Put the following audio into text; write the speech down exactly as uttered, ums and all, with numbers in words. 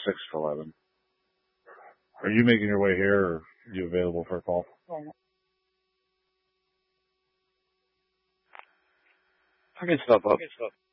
six to eleven. Are you making your way here, or are you available for a call? I can step up.